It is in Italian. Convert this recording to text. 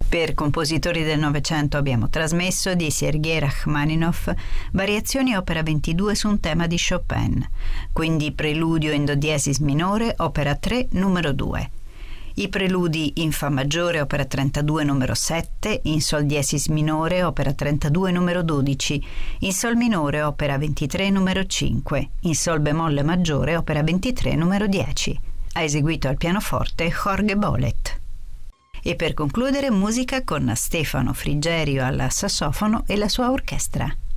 Per compositori del Novecento abbiamo trasmesso di Sergei Rachmaninov variazioni opera 22 su un tema di Chopin, quindi preludio in do diesis minore opera 3 numero 2, i preludi in fa maggiore opera 32 numero 7, in sol diesis minore opera 32 numero 12, in sol minore opera 23 numero 5, in sol bemolle maggiore opera 23 numero 10. Ha eseguito al pianoforte Jorge Bolet. E per concludere musica con Stefano Frigerio al sassofono e la sua orchestra.